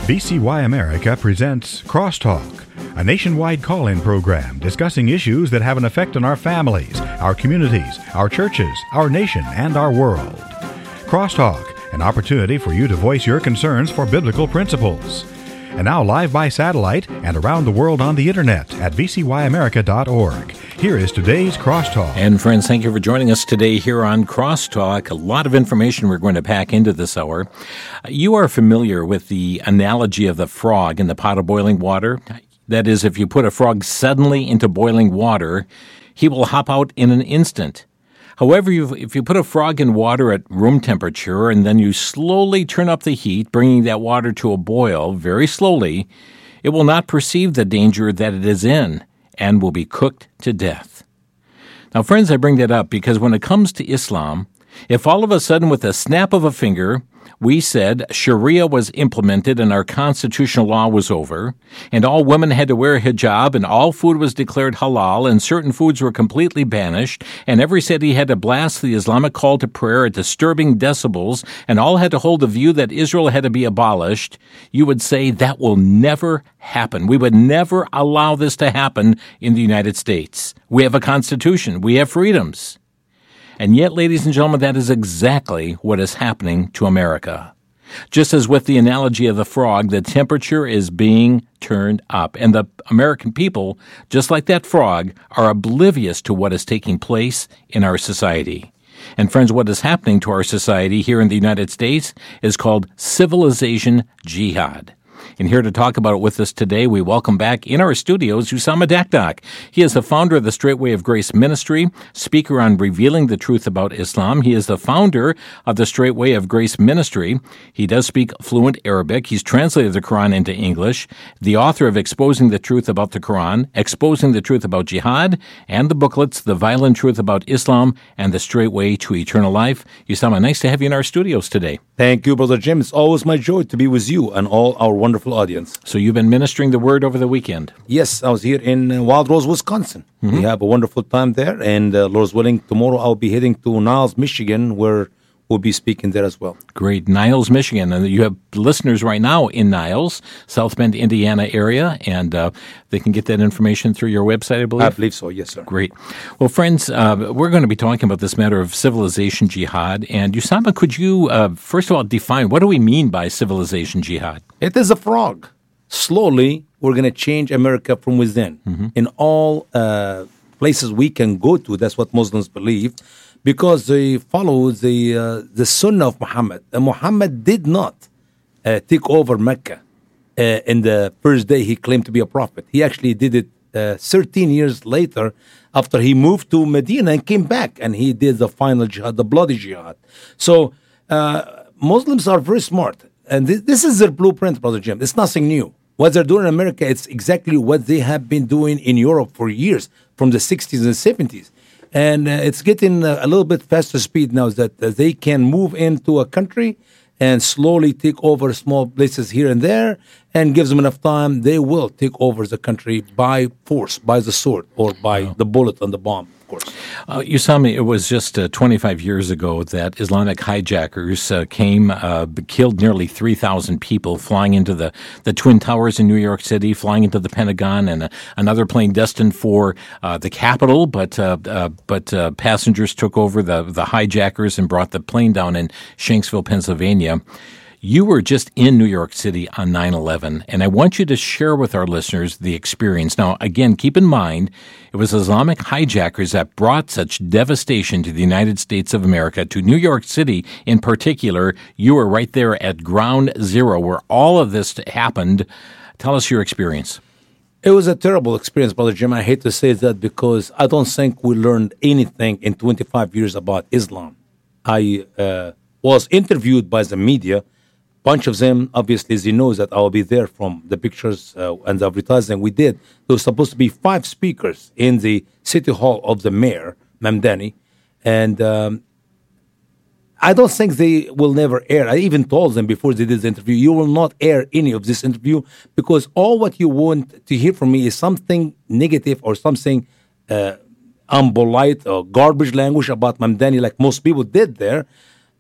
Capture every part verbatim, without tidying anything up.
V C Y America presents Crosstalk, a nationwide call-in program discussing issues that have an effect on our families, our communities, our churches, our nation, and our world. Crosstalk, an opportunity for you to voice your concerns for biblical principles. And now live by satellite and around the world on the internet at v c y america dot org. Here is today's Crosstalk. And friends, thank you for joining us today here on Crosstalk. A lot of information we're going to pack into this hour. You are familiar with the analogy of the frog in the pot of boiling water. That is, if you put a frog suddenly into boiling water, he will hop out in an instant. However, if you put a frog in water at room temperature and then you slowly turn up the heat, bringing that water to a boil very slowly, it will not perceive the danger that it is in and will be cooked to death. Now, friends, I bring that up because when it comes to Islam, if all of a sudden with a snap of a finger, we said Sharia was implemented and our constitutional law was over, and all women had to wear a hijab, and all food was declared halal, and certain foods were completely banished, and every city had to blast the Islamic call to prayer at disturbing decibels, and all had to hold the view that Israel had to be abolished, you would say that will never happen. We would never allow this to happen in the United States. We have a constitution. We have freedoms. And yet, ladies and gentlemen, that is exactly what is happening to America. Just as with the analogy of the frog, the temperature is being turned up. And the American people, just like that frog, are oblivious to what is taking place in our society. And friends, what is happening to our society here in the United States is called civilization jihad. And here to talk about it with us today, we welcome back in our studios Usama Dakdak. He is the founder of the Straight Way of Grace Ministry, speaker on revealing the truth about Islam. He is the founder of the Straight Way of Grace Ministry. He does speak fluent Arabic. He's translated the Quran into English, the author of Exposing the Truth About the Quran, Exposing the Truth About Jihad, and the booklets, The Violent Truth About Islam and the Straight Way to Eternal Life. Usama, nice to have you in our studios today. Thank you, Brother Jim. It's always my joy to be with you and all our wonderful audience. So you've been ministering the word over the weekend? Yes, I was here in uh, Wild Rose, Wisconsin. Mm-hmm. We have a wonderful time there, and uh, Lord's willing, tomorrow I'll be heading to Niles, Michigan, where we'll be speaking there as well. Great. Niles, Michigan. And you have listeners right now in Niles, South Bend, Indiana area, and uh, they can get that information through your website, I believe? I believe so, yes, sir. Great. Well, friends, uh, we're going to be talking about this matter of civilization jihad. And Usama, could you, uh, first of all, define, what do we mean by civilization jihad? It is a frog. Slowly, we're going to change America from within. Mm-hmm. In all uh, places we can go to, that's what Muslims believe, because they follow the uh, the Sunnah of Muhammad. And Muhammad did not uh, take over Mecca uh, in the first day he claimed to be a prophet. He actually did it uh, thirteen years later after he moved to Medina and came back, and he did the final jihad, the bloody jihad. So uh, Muslims are very smart. And this, this is their blueprint, Brother Jim. It's nothing new. What they're doing in America, it's exactly what they have been doing in Europe for years, from the sixties and seventies. And uh, it's getting uh, a little bit faster speed now that uh, they can move into a country and slowly take over small places here and there, and gives them enough time, they will take over the country by force, by the sword, or by wow. the bullet and the bomb, of course. Uh, Usama, it was just uh, twenty-five years ago that Islamic hijackers uh, came, uh, killed nearly three thousand people, flying into the, the Twin Towers in New York City, flying into the Pentagon, and uh, another plane destined for uh, the Capitol, but uh, uh, but uh, passengers took over the, the hijackers and brought the plane down in Shanksville, Pennsylvania. You were just in New York City on nine eleven, and I want you to share with our listeners the experience. Now, again, keep in mind, it was Islamic hijackers that brought such devastation to the United States of America, to New York City in particular. You were right there at ground zero where all of this happened. Tell us your experience. It was a terrible experience, Brother Jim. I hate to say that because I don't think we learned anything in twenty-five years about Islam. I uh, was interviewed by the media. Bunch of them, obviously, they know that I will be there from the pictures uh, and the advertising we did. There was supposed to be five speakers in the city hall of the mayor, Mamdani, and um, I don't think they will never air. I even told them before they did the interview, you will not air any of this interview because all what you want to hear from me is something negative or something uh, unpolite or garbage language about Mamdani like most people did there.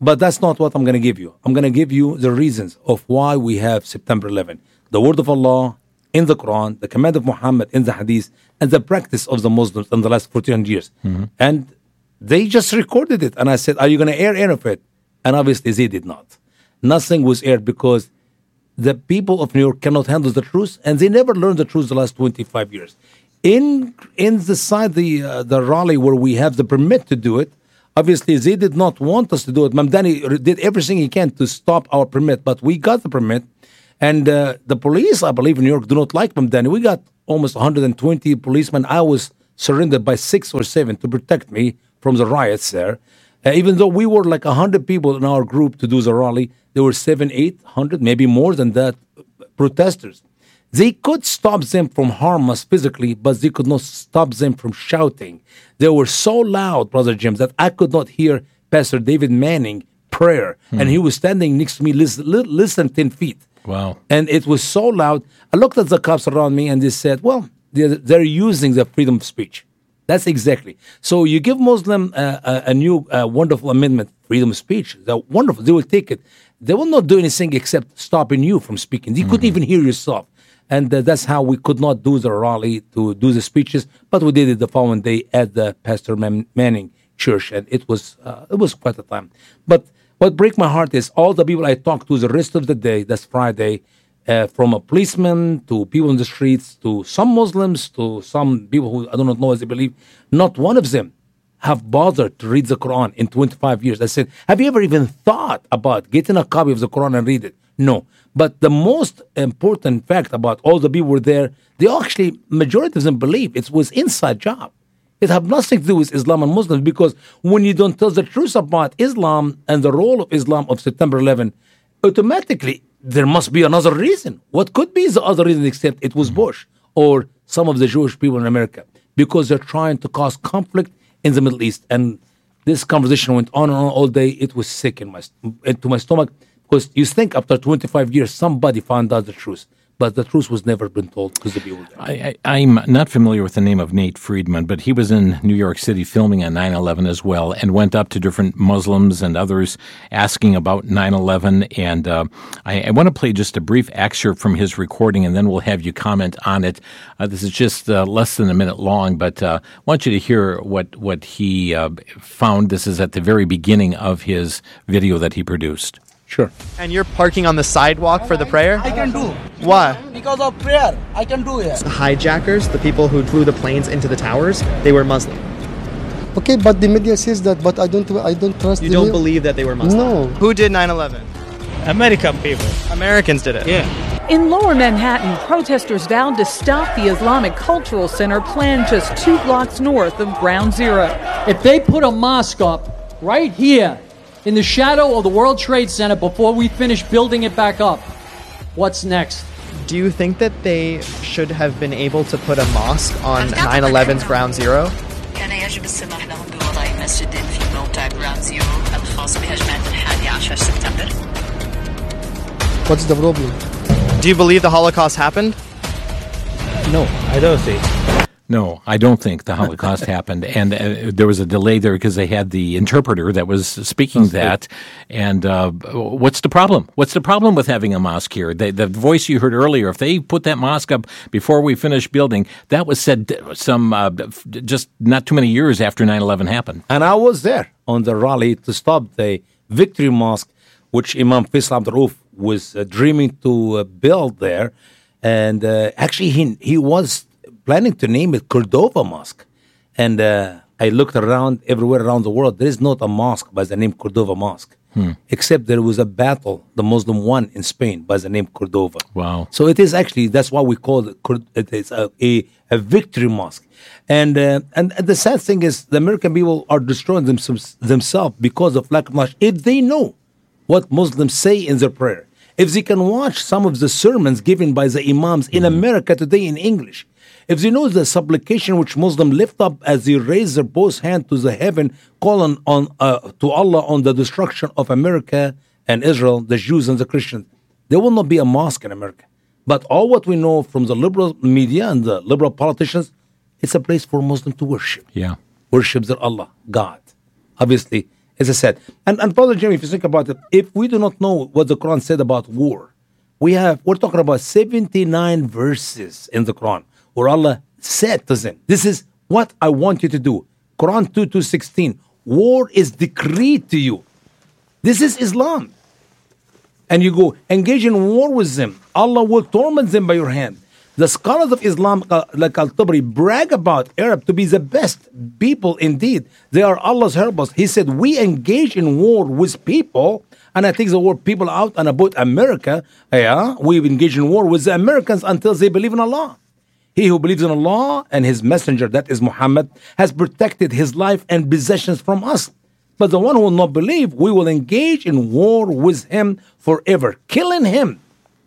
But that's not what I'm going to give you. I'm going to give you the reasons of why we have September eleventh. The word of Allah in the Quran, the command of Muhammad in the Hadith, and the practice of the Muslims in the last fourteen hundred years. Mm-hmm. And they just recorded it. And I said, are you going to air any of it? And obviously they did not. Nothing was aired because the people of New York cannot handle the truth, and they never learned the truth the last twenty-five years. In in the side, the, uh, the rally where we have the permit to do it, obviously, they did not want us to do it. Mamdani did everything he can to stop our permit, but we got the permit. And uh, the police, I believe, in New York do not like Mamdani. We got almost one hundred twenty policemen. I was surrendered by six or seven to protect me from the riots there. Uh, even though we were like one hundred people in our group to do the rally, there were seven, eight hundred, maybe more than that, protesters. They could stop them from harm us physically, but they could not stop them from shouting. They were so loud, Brother James, that I could not hear Pastor David Manning prayer. Hmm. And he was standing next to me less, less than ten feet. Wow. And it was so loud. I looked at the cops around me and they said, well, they're, they're using the freedom of speech. That's exactly. So you give Muslim uh, a, a new uh, wonderful amendment, freedom of speech. They're wonderful. They will take it. They will not do anything except stopping you from speaking. You mm-hmm. couldn't even hear yourself. And uh, that's how we could not do the rally, to do the speeches, but we did it the following day at the Pastor Man- Manning Church, and it was uh, it was quite a time. But what breaks my heart is all the people I talked to the rest of the day, that's Friday, uh, from a policeman to people in the streets, to some Muslims, to some people who I do not know as they believe, not one of them have bothered to read the Quran in twenty-five years. I said, have you ever even thought about getting a copy of the Quran and read it? No. But the most important fact about all the people who were there, they actually, majority of them believe it was inside job. It had nothing to do with Islam and Muslims, because when you don't tell the truth about Islam and the role of Islam of September eleventh, automatically there must be another reason. What could be the other reason except it was Bush or some of the Jewish people in America? Because they're trying to cause conflict in the Middle East. And this conversation went on and on all day. It was sick in my, into my stomach. Because you think after twenty-five years, somebody found out the truth. But the truth was never been told because the people were there. I, I, I'm not familiar with the name of Nate Friedman, but he was in New York City filming on nine eleven as well, and went up to different Muslims and others asking about nine eleven. And uh, I, I want to play just a brief excerpt from his recording, and then we'll have you comment on it. Uh, this is just uh, less than a minute long, but uh, I want you to hear what, what he uh, found. This is at the very beginning of his video that he produced. Sure. And you're parking on the sidewalk for the prayer? I can do. Why? Because of prayer. I can do it. The hijackers, the people who flew the planes into the towers, they were Muslim. Okay, but the media says that, but I don't I don't trust You the don't media. believe that they were Muslim? No. Who did nine eleven? American people. Americans did it? Yeah. In Lower Manhattan, protesters vowed to stop the Islamic Cultural Center planned just two blocks north of Ground Zero. If they put a mosque up right here in the shadow of the World Trade Center before we finish building it back up, what's next? Do you think that they should have been able to put a mosque on nine eleven's Ground Zero? كان يجب السماح لهم بوضع مسجد في موقع Ground Zero الخاص بهجمات الحادي عشر سبتمبر. What's the problem? Do you believe the Holocaust happened? No, I don't think. No, I don't think the Holocaust happened. And uh, there was a delay there because they had the interpreter that was speaking that. And uh, what's the problem? What's the problem with having a mosque here? The, the voice you heard earlier, if they put that mosque up before we finish building, that was said some uh, just not too many years after nine eleven happened. And I was there on the rally to stop the Victory Mosque, which Imam Faisal Abdul Rauf was uh, dreaming to uh, build there. And uh, actually, he he was planning to name it Cordova Mosque. And uh, I looked around everywhere around the world. There is not a mosque by the name Cordova Mosque, hmm. except there was a battle the Muslim won in Spain by the name Cordova. Wow. So it is actually, that's why we call it, it is a, a, a victory mosque. And, uh, and and the sad thing is the American people are destroying themselves, themselves because of lack of knowledge. If they know what Muslims say in their prayer, if they can watch some of the sermons given by the imams in America today in English, if they know the supplication which Muslims lift up as they raise their both hand to the heaven, calling on uh, to Allah on the destruction of America and Israel, the Jews and the Christians, there will not be a mosque in America. But all what we know from the liberal media and the liberal politicians, it's a place for Muslims to worship. Yeah. Worship their Allah, God. Obviously, as I said. And, and Brother Jim, if you think about it, if we do not know what the Quran said about war, we have, we're talking about seventy-nine verses in the Quran where Allah said to them, this is what I want you to do. Quran two two sixteen, war is decreed to you. This is Islam. And you go engage in war with them. Allah will torment them by your hand. The scholars of Islam, uh, like Al-Tabari, brag about Arab to be the best people indeed. They are Allah's helpers. He said, we engage in war with people, and I take the word people out and about America. Yeah, we engage in war with the Americans until they believe in Allah. He who believes in Allah and His messenger, that is Muhammad, has protected his life and possessions from us. But the one who will not believe, we will engage in war with him forever. Killing him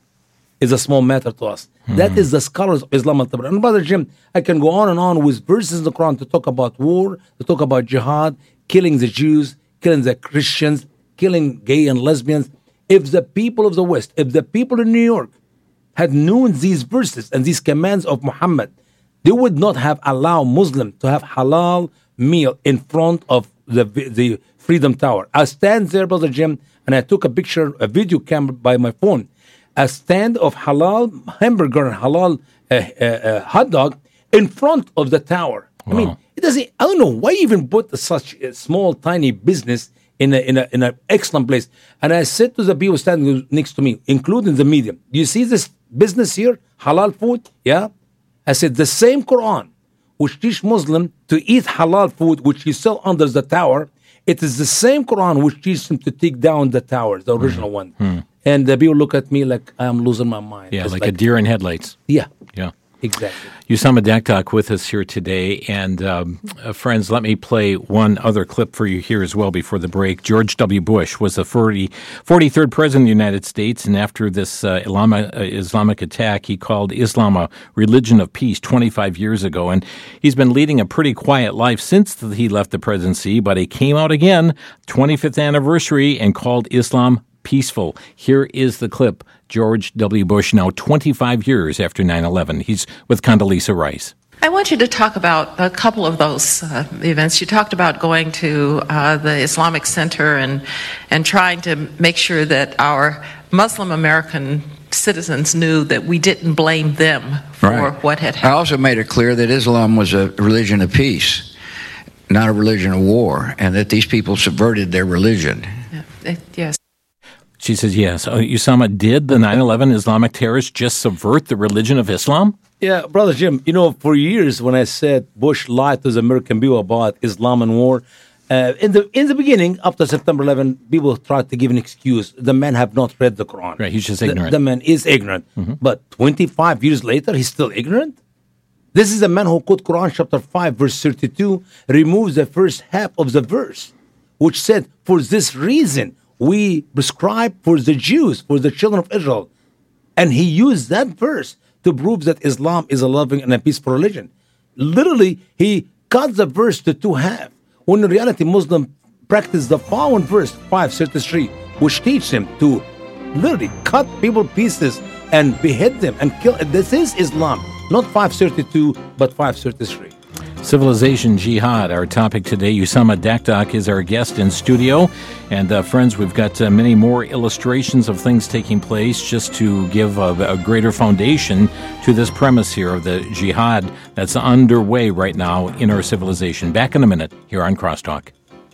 is a small matter to us. Mm-hmm. That is the scholars of Islam. And Brother Jim, I can go on and on with verses in the Quran to talk about war, to talk about jihad, killing the Jews, killing the Christians, killing gay and lesbians. If the people of the West, if the people in New York had known these verses and these commands of Muhammad, they would not have allowed Muslims to have halal meal in front of the the Freedom Tower. I stand there, Brother Jim, and I took a picture, a video camera by my phone. A stand of halal hamburger and halal uh, uh, uh, hot dog in front of the tower. Wow. I mean, it doesn't. I don't know why even put such a small, tiny business in a in a in an excellent place. And I said to the people standing next to me, including the media, "Do you see this business here? Halal food? Yeah." I said the same Quran which teach Muslim to eat halal food, which you sell under the tower. It is the same Quran which teaches them to take down the tower, the original mm. one. Mm. And the people look at me like I'm losing my mind. Yeah, like, like a deer in headlights. Yeah. Yeah. Exactly. Usama Daktak with us here today. And um, uh, friends, let me play one other clip for you here as well before the break. George W. Bush was the forty, forty-third president of the United States, and after this uh, Islamic, uh, Islamic attack, he called Islam a religion of peace twenty-five years ago. And he's been leading a pretty quiet life since he left the presidency, but he came out again, twenty-fifth anniversary, and called Islam peaceful. Here is the clip. George W. Bush, now twenty-five years after nine eleven. He's with Condoleezza Rice. I want you to talk about a couple of those uh, events. You talked about going to uh, the Islamic Center and and trying to make sure that our Muslim American citizens knew that we didn't blame them for right. what had happened. I also made it clear that Islam was a religion of peace, not a religion of war, and that these people subverted their religion. Yeah, it, yes. She says, yes. Uh, Usama, did the nine eleven Islamic terrorists just subvert the religion of Islam? Yeah, Brother Jim, you know, for years when I said Bush lied to the American people about Islam and war, uh, in the in the beginning, after September eleventh, people tried to give an excuse. The man have not read the Quran. Right, he's just ignorant. The, the man is ignorant. Mm-hmm. But twenty-five years later, he's still ignorant? This is a man who quote Quran chapter five, verse thirty-two, removes the first half of the verse, which said, for this reason, we prescribe for the Jews, for the children of Israel. And he used that verse to prove that Islam is a loving and a peaceful religion. Literally, he cut the verse to two halves. When in reality, Muslims practice the following verse, five thirty-three, which teach them to literally cut people pieces and behead them and kill. This is Islam, not five thirty-two, but five thirty-three. Civilization Jihad, our topic today. Usama Daktak is our guest in studio. And uh, friends, we've got uh, many more illustrations of things taking place just to give a, a greater foundation to this premise here of the jihad that's underway right now in our civilization. Back in a minute here on Crosstalk.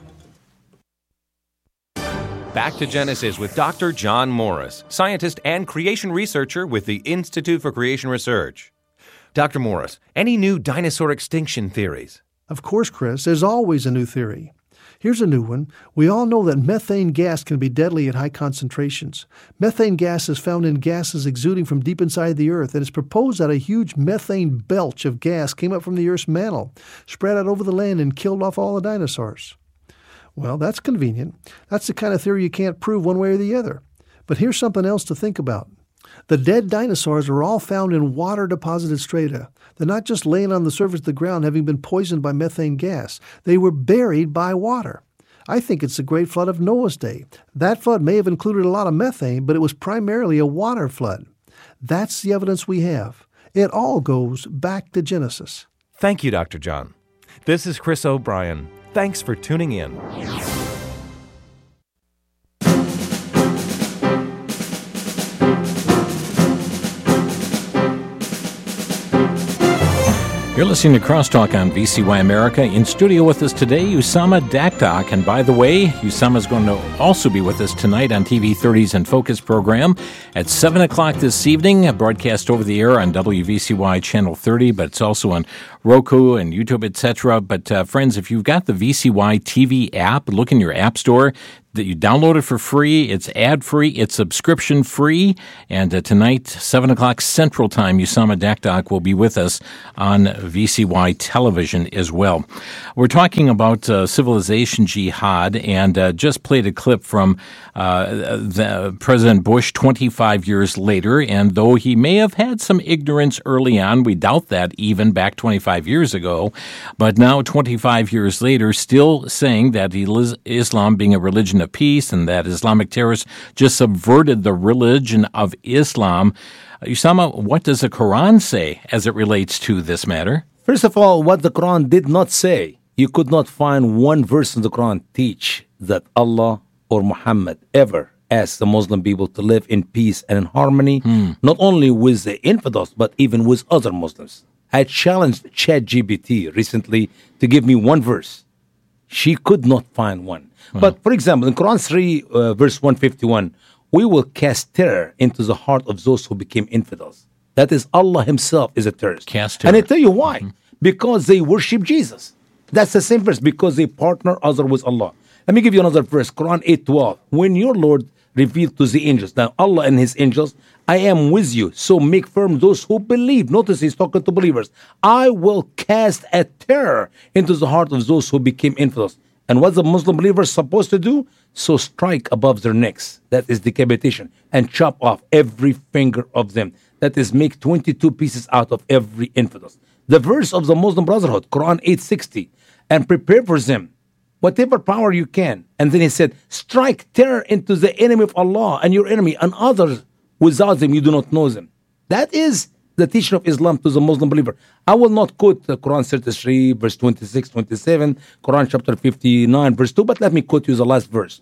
Back to Genesis with Doctor John Morris, scientist and creation researcher with the Institute for Creation Research. Doctor Morris, any new dinosaur extinction theories? Of course, Chris. There's always a new theory. Here's a new one. We all know that methane gas can be deadly at high concentrations. Methane gas is found in gases exuding from deep inside the Earth, and it's proposed that a huge methane belch of gas came up from the Earth's mantle, spread out over the land, and killed off all the dinosaurs. Well, that's convenient. That's the kind of theory you can't prove one way or the other. But here's something else to think about. The dead dinosaurs are all found in water-deposited strata. They're not just laying on the surface of the ground having been poisoned by methane gas. They were buried by water. I think it's the Great Flood of Noah's day. That flood may have included a lot of methane, but it was primarily a water flood. That's the evidence we have. It all goes back to Genesis. Thank you, Doctor John. This is Chris O'Brien. Thanks for tuning in. You're listening to Crosstalk on V C Y America. In studio with us today, Usama Daktak. And by the way, Usama is going to also be with us tonight on T V thirty's In Focus program at seven o'clock this evening, broadcast over the air on W V C Y Channel thirty, but it's also on Roku and YouTube, et cetera. But uh, friends, if you've got the V C Y T V app, look in your app store. That you download it for free. It's ad-free. It's subscription-free. And uh, tonight, seven o'clock Central Time, Usama Daktak will be with us on V C Y television as well. We're talking about uh, civilization jihad, and uh, just played a clip from uh, the, President Bush twenty-five years later. And though he may have had some ignorance early on, we doubt that even back twenty-five years ago, but now twenty-five years later, still saying that Islam being a religion of peace and that Islamic terrorists just subverted the religion of Islam. Uh, Usama, what does the Quran say as it relates to this matter? First of all, what the Quran did not say, you could not find one verse in the Quran teach that Allah or Muhammad ever asked the Muslim people to live in peace and in harmony, hmm. not only with the infidels, but even with other Muslims. I challenged ChatGPT recently to give me one verse. She could not find one. Wow. But, for example, in Quran three, uh, verse one fifty-one, we will cast terror into the heart of those who became infidels. That is, Allah himself is a terrorist. Cast terror. And I tell you why. Mm-hmm. Because they worship Jesus. That's the same verse, because they partner other with Allah. Let me give you another verse, Quran eight twelve. When your Lord revealed to the angels, now Allah and his angels, I am with you, so make firm those who believe. Notice he's talking to believers. I will cast a terror into the heart of those who became infidels. And what the Muslim believers supposed to do? So strike above their necks. That is decapitation. And chop off every finger of them. That is, make twenty-two pieces out of every infidel. The verse of the Muslim Brotherhood, Quran eight sixty. And prepare for them whatever power you can. And then he said, strike terror into the enemy of Allah and your enemy and others. Without them, you do not know them. That is the teaching of Islam to the Muslim believer. I will not quote the Quran thirty-three, verse twenty-six, twenty-seven, Quran chapter fifty-nine, verse two, but let me quote you the last verse.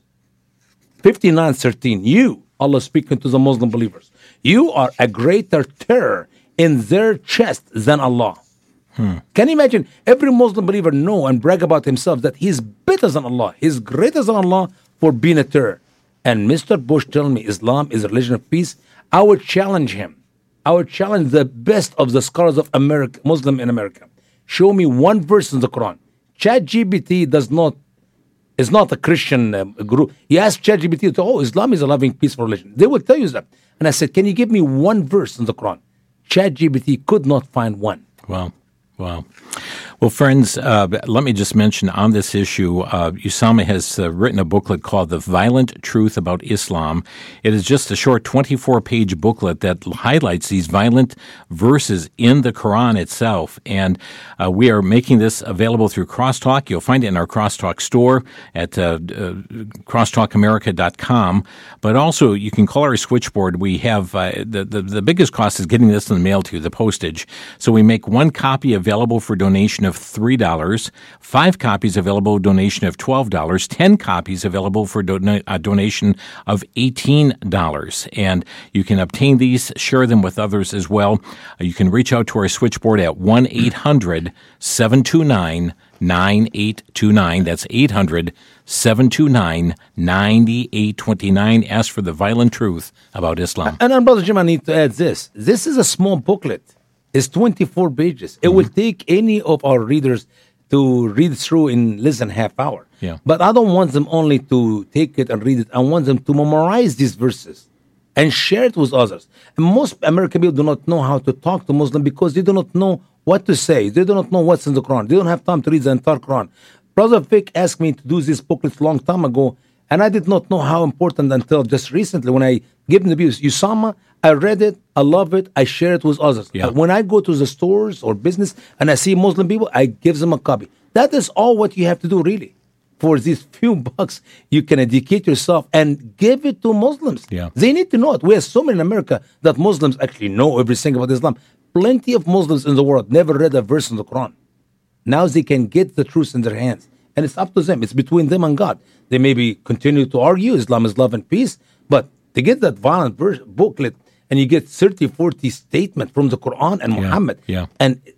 fifty-nine thirteen, you, Allah speaking to the Muslim believers, you are a greater terror in their chest than Allah. Hmm. Can you imagine every Muslim believer know and brag about himself that he's better than Allah, he's greater than Allah for being a terror. And Mister Bush telling me Islam is a religion of peace, I would challenge him. I would challenge the best of the scholars of America, Muslim in America. Show me one verse in the Quran. ChatGPT does not, is not a Christian um, guru. He asked ChatGPT, oh, Islam is a loving, peaceful religion. They will tell you that. And I said, can you give me one verse in the Quran? ChatGPT could not find one. Wow. Wow. Well, friends, uh, let me just mention on this issue, uh, Usama has uh, written a booklet called The Violent Truth About Islam. It is just a short twenty-four page booklet that highlights these violent verses in the Quran itself. And uh, we are making this available through Crosstalk. You'll find it in our Crosstalk store at uh, uh, crosstalk america dot com. But also, you can call our switchboard. We have uh, the, the, the biggest cost is getting this in the mail to you, the postage. So we make one copy available for donation of three dollars, five copies available donation of twelve dollars, ten copies available for do- a donation of eighteen dollars. And you can obtain these, share them with others as well. Uh, you can reach out to our switchboard at one eight hundred seven two nine nine eight two nine. That's eight hundred seven two nine nine eight two nine. Ask for The Violent Truth About Islam. And, and Brother Jim, I need to add this. This is a small booklet. It's twenty-four pages. It mm-hmm. will take any of our readers to read through in less than half hour. Yeah. But I don't want them only to take it and read it. I want them to memorize these verses and share it with others. And most American people do not know how to talk to Muslims because they do not know what to say. They do not know what's in the Quran. They don't have time to read the entire Quran. Brother Vic asked me to do this booklet a long time ago, and I did not know how important until just recently when I gave him the views. Usama, I read it, I love it, I share it with others. Yeah. When I go to the stores or business and I see Muslim people, I give them a copy. That is all what you have to do, really. For these few bucks, you can educate yourself and give it to Muslims. Yeah. They need to know it. We have so many in America that Muslims actually know everything about Islam. Plenty of Muslims in the world never read a verse in the Quran. Now they can get the truth in their hands. And it's up to them. It's between them and God. They maybe continue to argue Islam is love and peace, but to get that violent verse, booklet, and you get thirty, forty statements from the Quran and yeah, Muhammad. Yeah. And they're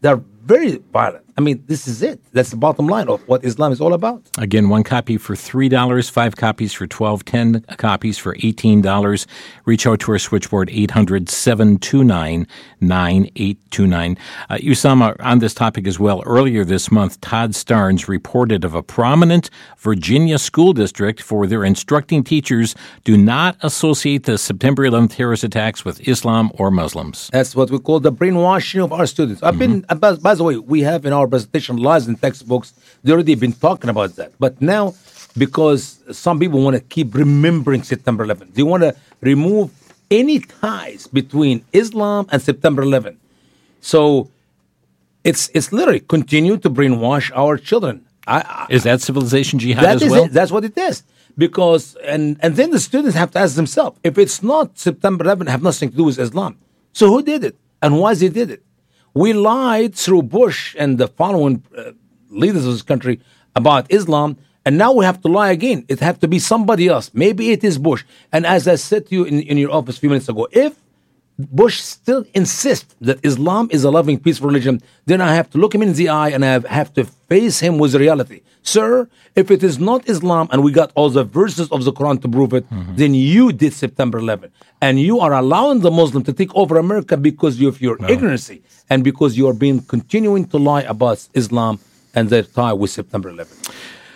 very violent. I mean, this is it. That's the bottom line of what Islam is all about. Again, one copy for three dollars, five copies for twelve dollars, ten copies for eighteen dollars. Reach out to our switchboard, eight hundred, seven two nine, nine eight two nine. Uh, Usama, on this topic as well, earlier this month, Todd Starnes reported of a prominent Virginia school district for their instructing teachers do not associate the September eleventh terrorist attacks with Islam or Muslims. That's what we call the brainwashing of our students. I've mm-hmm. been, by, by the way, we have in our presentation lies and textbooks. They already been talking about that. But now, because some people want to keep remembering September eleventh, they want to remove any ties between Islam and September eleventh. So it's it's literally continue to brainwash our children. I, I, is that civilization jihad that as is well? It. That's what it is. Because and and then the students have to ask themselves, if it's not September eleventh, have nothing to do with Islam. So who did it and why they did it? We lied through Bush and the following uh, leaders of this country about Islam, and now we have to lie again. It have to be somebody else. Maybe it is Bush. And as I said to you in, in your office a few minutes ago, if Bush still insists that Islam is a loving, peaceful religion, then I have to look him in the eye and I have, have to face him with reality. Sir, if it is not Islam and we got all the verses of the Quran to prove it, mm-hmm. then you did September eleventh. And you are allowing the Muslim to take over America because of your no. ignorance and because you are being continuing to lie about Islam and their tie with September eleventh.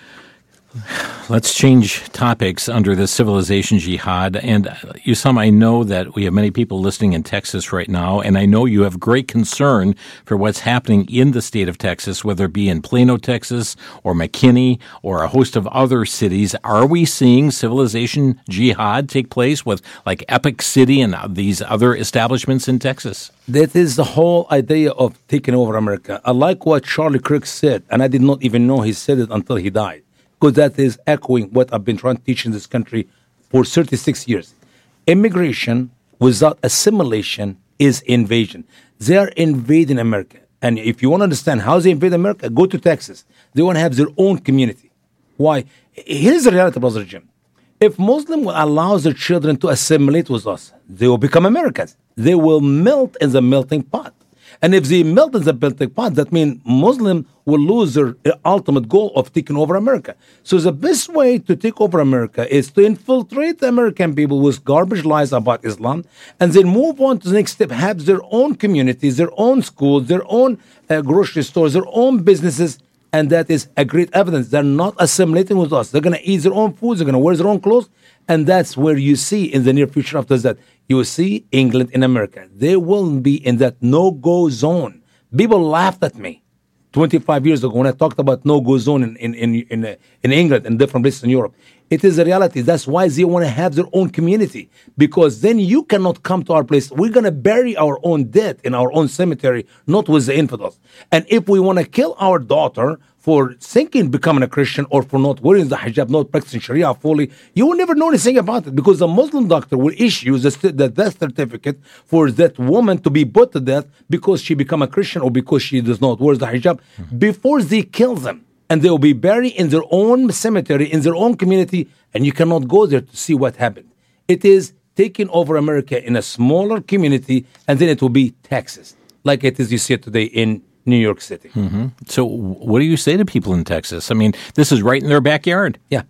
Let's change topics under the civilization jihad. And Usama, I know that we have many people listening in Texas right now, and I know you have great concern for what's happening in the state of Texas, whether it be in Plano, Texas, or McKinney, or a host of other cities. Are we seeing civilization jihad take place with like Epic City and these other establishments in Texas? That is the whole idea of taking over America. I like what Charlie Kirk said, and I did not even know he said it until he died. Because that is echoing what I've been trying to teach in this country for thirty-six years. Immigration without assimilation is invasion. They are invading America. And if you want to understand how they invade America, go to Texas. They want to have their own community. Why? Here's the reality, Brother Jim. If Muslims will allow their children to assimilate with us, they will become Americans. They will melt in the melting pot. And if they melt in the melting pot, that means Muslims will lose their ultimate goal of taking over America. So the best way to take over America is to infiltrate the American people with garbage lies about Islam and then move on to the next step, have their own communities, their own schools, their own uh, grocery stores, their own businesses. And that is a great evidence. They're not assimilating with us. They're going to eat their own food. They're going to wear their own clothes. And that's where you see in the near future after that, you will see England in America. They will be in that no-go zone. People laughed at me twenty-five years ago when I talked about no-go zone in, in, in, in, uh, in England and different places in Europe. It is a reality. That's why they want to have their own community, because then you cannot come to our place. We're going to bury our own dead in our own cemetery, not with the infidels. And if we want to kill our daughter for thinking becoming a Christian or for not wearing the hijab, not practicing Sharia fully, you will never know anything about it, because the Muslim doctor will issue the, the death certificate for that woman to be put to death because she become a Christian or because she does not wear the hijab mm-hmm. before they kill them. And they will be buried in their own cemetery, in their own community, and you cannot go there to see what happened. It is taking over America in a smaller community, and then it will be Texas, like it is you see it today in New York City. Mm-hmm. So what do you say to people in Texas? I mean, this is right in their backyard. Yeah.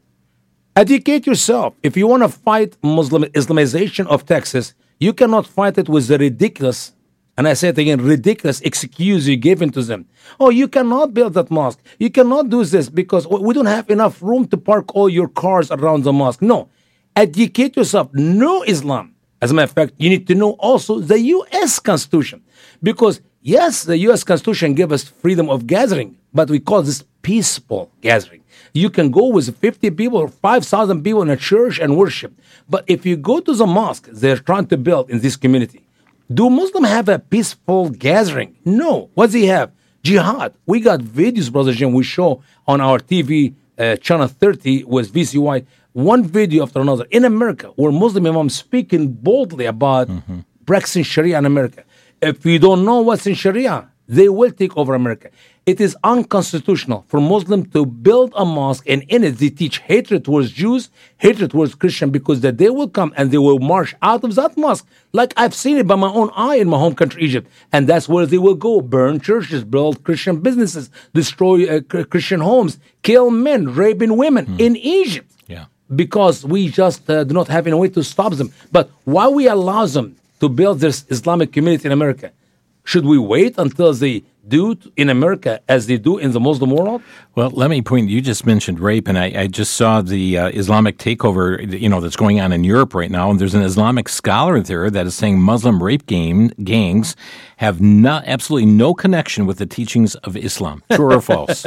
Educate yourself. If you want to fight Muslim Islamization of Texas, you cannot fight it with the ridiculous, and I say it again, ridiculous excuse you're giving to them. Oh, you cannot build that mosque. You cannot do this because we don't have enough room to park all your cars around the mosque. No. Educate yourself. Know Islam. As a matter of fact, you need to know also the U S Constitution. Because, yes, the U S Constitution gives us freedom of gathering, but we call this peaceful gathering. You can go with fifty people or five thousand people in a church and worship. But if you go to the mosque they're trying to build in this community, do Muslims have a peaceful gathering? No. What do they have? Jihad. We got videos, Brother Jim, we show on our T V uh, channel thirty with V C Y, one video after another in America where Muslim imams speaking boldly about mm-hmm. practicing Sharia in America. If you don't know what's in Sharia, they will take over America. It is unconstitutional for Muslims to build a mosque, and in it they teach hatred towards Jews, hatred towards Christians, because the day will come and they will march out of that mosque, like I've seen it by my own eye in my home country, Egypt. And that's where they will go, burn churches, build Christian businesses, destroy uh, Christian homes, kill men, raping women mm. in Egypt. Yeah. Because we just uh, do not have any way to stop them. But why we allow them to build this Islamic community in America? Should we wait until they do in America as they do in the Muslim world? Well, let me point, you just mentioned rape, and I, I just saw the uh, Islamic takeover, you know, that's going on in Europe right now, and there's an Islamic scholar there that is saying Muslim rape game, gangs have not, absolutely no connection with the teachings of Islam. True or false?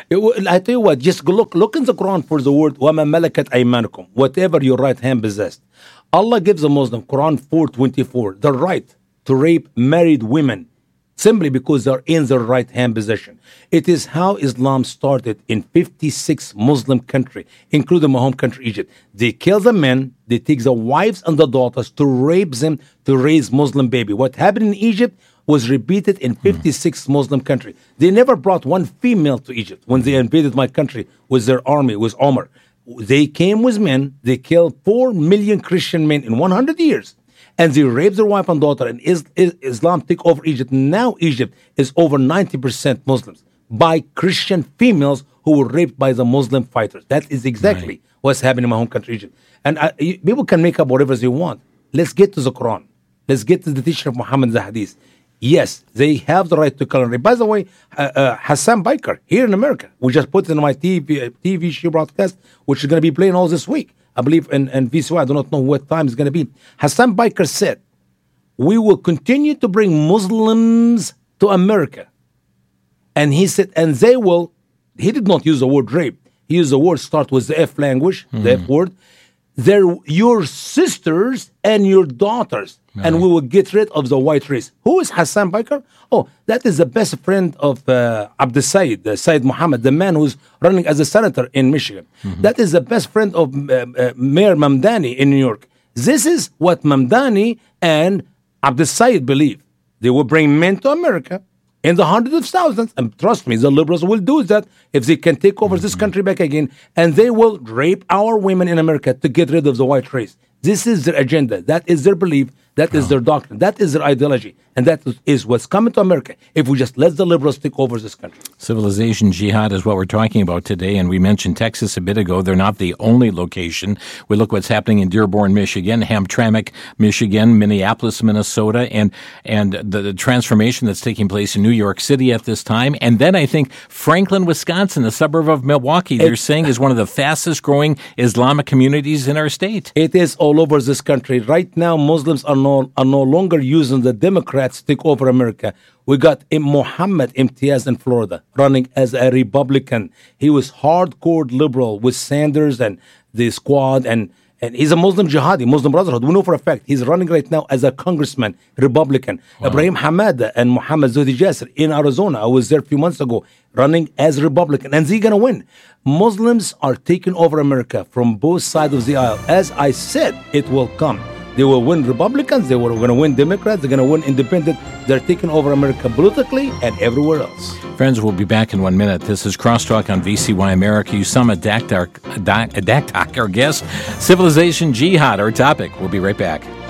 I tell you what, just look, look in the Quran for the word, وَمَا مَلَكَتْ أَيْمَانُكُمْ, whatever your right hand possessed. Allah gives a Muslim, Quran four twenty-four, the right to rape married women, simply because they're in their right hand position. It is how Islam started in fifty-six Muslim countries, including my home country, Egypt. They kill the men, they take the wives and the daughters to rape them to raise Muslim baby. What happened in Egypt was repeated in fifty-six hmm. Muslim countries. They never brought one female to Egypt when they invaded my country with their army, with Omar. They came with men, they killed four million Christian men in one hundred years. And they raped their wife and daughter, and is, is, Islam took over Egypt. Now Egypt is over ninety percent Muslims by Christian females who were raped by the Muslim fighters. That is exactly right. what's happening in my home country, Egypt. And I, people can make up whatever they want. Let's get to the Quran. Let's get to the teaching of Muhammad and the Hadith. Yes, they have the right to kill and rape. By the way, uh, uh, Hassan Biker here in America, we just put it in my T V, T V show broadcast, which is going to be playing all this week. I believe in, in V C Y, I do not know what time it's going to be. Hassan Biker said, we will continue to bring Muslims to America. And he said, and they will, he did not use the word rape. He used the word start with the F language, mm-hmm. the F word. They're your sisters and your daughters. Right. And we will get rid of the white race. Who is Hassan Biker? Oh, that is the best friend of uh, Abdel Said, uh, Said Muhammad, the man who's running as a senator in Michigan. Mm-hmm. That is the best friend of uh, uh, Mayor Mamdani in New York. This is what Mamdani and Abdel Said believe. They will bring men to America in the hundreds of thousands. And trust me, the liberals will do that if they can take over mm-hmm. this country back again. And they will rape our women in America to get rid of the white race. This is their agenda. That is their belief. That is their doctrine. That is their ideology. And that is what's coming to America if we just let the liberals take over this country. Civilization jihad is what we're talking about today. And we mentioned Texas a bit ago. They're not the only location. We look what's happening in Dearborn, Michigan, Hamtramck, Michigan, Minneapolis, Minnesota, and and the, the transformation that's taking place in New York City at this time. And then I think Franklin, Wisconsin, a suburb of Milwaukee, they're it, saying is one of the fastest growing Islamic communities in our state. It is all over this country. Right now, Muslims are no, are no longer using the Democrats to take over America. We got Mohammed Imtiaz in Florida running as a Republican. He was hardcore liberal with Sanders and the squad, and, and he's a Muslim jihadi, Muslim Brotherhood. We know for a fact he's running right now as a congressman, Republican. Wow. Ibrahim Hamada and Muhammad Zuhdi Jasser in Arizona. I was there a few months ago running as Republican, and they're going to win. Muslims are taking over America from both sides of the aisle. As I said, it will come. They will win Republicans, they were going to win Democrats, they're going to win Independent. They're taking over America politically and everywhere else. Friends, we'll be back in one minute. This is Crosstalk on V C Y America. Usama Daktar, Daktar, our guest. Civilization Jihad, our topic. We'll be right back.